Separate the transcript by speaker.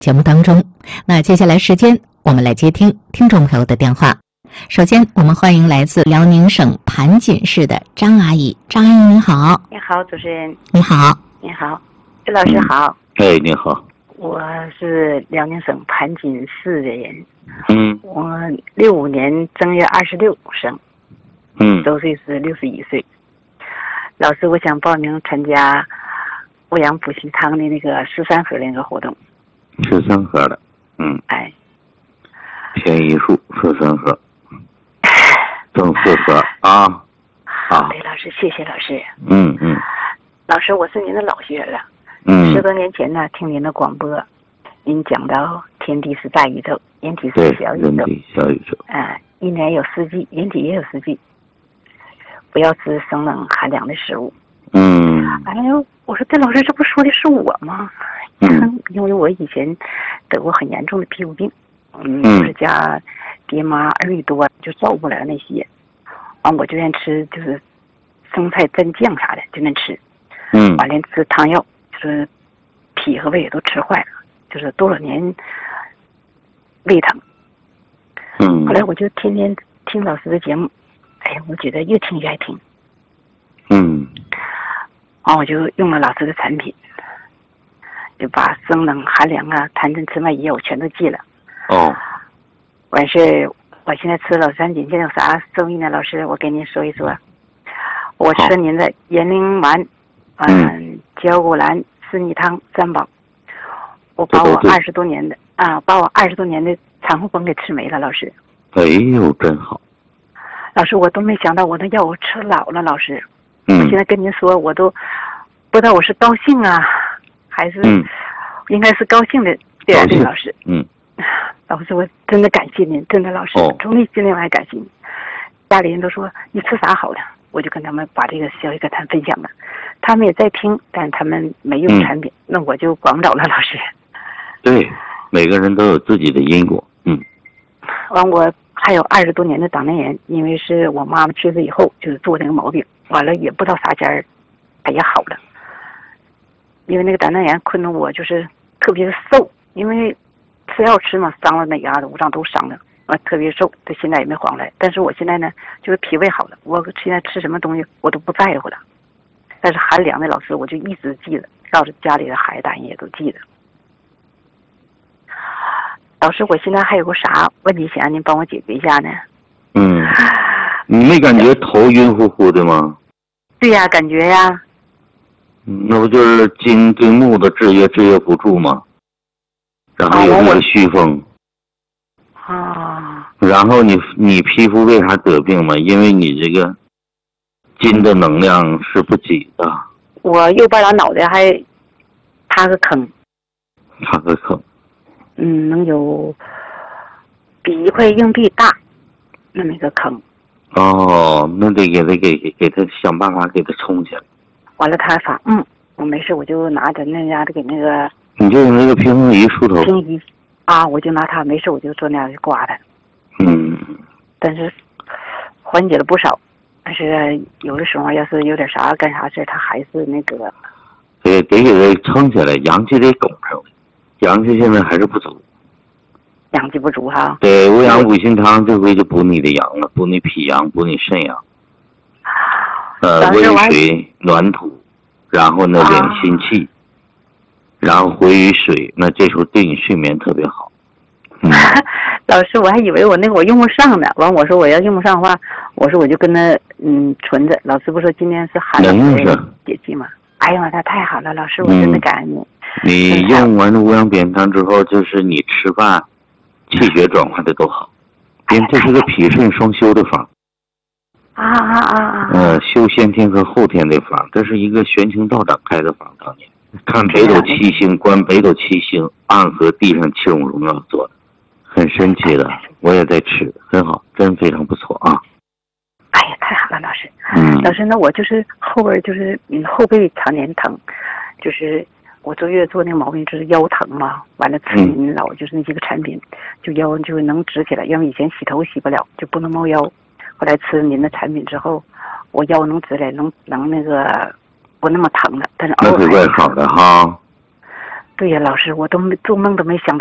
Speaker 1: 节目当中。那接下来时间，我们来接听听众朋友的电话。首先，我们欢迎来自辽宁省盘锦市的张阿姨。张阿姨您好。
Speaker 2: 你好，主持人。
Speaker 1: 你好。
Speaker 2: 你好，周老师好。
Speaker 3: 哎，你好。
Speaker 2: 我是辽宁省盘锦市的人。我65年正月26生。周岁是61岁。老师，我想报名参加欧阳补习堂的那个13盒的那个活动。
Speaker 3: 13盒的。
Speaker 2: 哎。
Speaker 3: 天一数13盒。正4盒啊。
Speaker 2: 好的，老师，谢谢老师。老师，我是您的老学员了。10多年前呢，听您的广播，您讲到天地是大宇宙，人体是小宇宙。
Speaker 3: 人体小宇宙。
Speaker 2: 一年有4季，人体也有4季。不要吃生冷寒凉的食物。哎呦，我说这老师这不说的是我吗？因为我以前得过很严重的皮肤病，就是家爹妈儿女多，就照顾不了那些。完我就愿吃就是生菜蘸酱啥的就能吃。完连吃汤药，就是脾和胃也都吃坏了，就是多少年胃疼。后来我就天天听老师的节目，哎呀，我觉得越听越爱听。完我就用了老师的产品，就把生冷寒凉啊、痰疹、痔脉也我全都记了。完事我现在吃老产品，现在有啥收益呢？老师，我跟您说一说。我吃您的延龄丸、焦骨兰、四逆汤3宝，我把我20多年的产后崩给吃没了，老师。
Speaker 3: 哎呦，真好。
Speaker 2: 老师，我都没想到我的药我吃老了，老师。我现在跟您说，我都不知道我是高兴啊，还是应该是高兴的。对，老师。老师，我真的感谢您，真的老师，从内心里我还感谢你。家里人都说你吃啥好的，我就跟他们把这个消息跟他们分享了，他们也在听，但他们没用产品，那我就广找了，老师。
Speaker 3: 对，每个人都有自己的因果。
Speaker 2: 完，我还有20多年的胆囊炎，因为是我妈妈去世以后就是做那个毛病，完了也不知道啥家也好了。因为那个胆囊炎困得我就是特别的瘦，因为吃药吃嘛，伤了哪嘎达五脏都伤了，特别瘦，到现在也没好来。但是我现在呢，就是脾胃好了，我现在吃什么东西我都不在乎了。但是寒凉的老师我就一直记得，告诉家里的孩子大人也都记得。老师，我现在还有个啥问题想让您帮我解决一下呢？
Speaker 3: 你没感觉头晕乎乎的吗？
Speaker 2: 对呀，感觉呀。
Speaker 3: 那不就是经木的制约不住吗？然后有点虚风。然后你皮肤为啥得病嘛？因为你这个筋的能量是不济的。
Speaker 2: 我右半拉脑袋还塌个坑。能有比一块硬币大那么一个坑。
Speaker 3: 那得给他想办法给他冲起来。
Speaker 2: 完了他说我没事，我就拿着那家的给那个，
Speaker 3: 你就用那个平衡仪梳头。
Speaker 2: 平衡仪我就拿它，没事我就做那样去刮它。但是缓解了不少，但是有的时候要是有点啥干啥事，他还是那个。
Speaker 3: 得给他撑起来，阳气得拱上来，阳气现在还是不足。
Speaker 2: 阳气不足哈。
Speaker 3: 对，欧阳补心汤这回就补你的阳了，补你脾阳，补你肾阳。温水暖土，然后呢凉心气，然后回于水，那这时候对你睡眠特别好。
Speaker 2: 老师，我还以为我用不上呢，完我说我要用不上的话，我说我就跟他存着。老师不说今天是寒冷的节气吗？哎呀，他太好了，老师，我真的感恩你。
Speaker 3: 你用完欧阳扁汤之后，就是你吃饭气血转化的都好，因为这是个脾肾双修的方。修先天和后天的方，这是一个玄清道长开的方。当年看北斗七星，观北斗七星，暗合地上7种荣耀做的，很神奇的。我也在吃，很好，真非常不错啊。
Speaker 2: 哎呀，太好了，老师。老师，那我就是后边就是后背常年疼，就是我坐月做那个毛病就是腰疼嘛，完了吃您老就是那几个产品，就腰就能直起来，因为以前洗头洗不了，就不能猫腰。后来吃您的产品之后，我腰能直来，能那个不那么疼了，但是偶尔
Speaker 3: 那是怪好的哈。
Speaker 2: 对呀，老师，我都做梦都没想